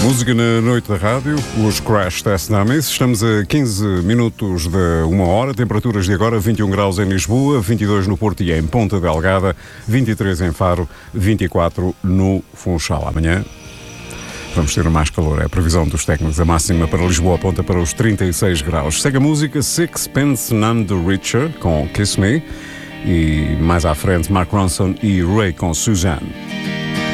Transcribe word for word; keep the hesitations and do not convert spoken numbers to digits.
Música na noite da rádio, os Crash Test Dummies. Estamos a quinze minutos de uma hora. Temperaturas de agora: vinte e um graus em Lisboa, vinte e dois no Porto e em Ponta Delgada, vinte e três em Faro, vinte e quatro no Funchal. Amanhã vamos ter mais calor. É a previsão dos técnicos. A máxima para Lisboa aponta para os trinta e seis graus. Segue a música Sixpence None the Richer com Kiss Me. E mais à frente, Mark Ronson e Ray com Suzanne.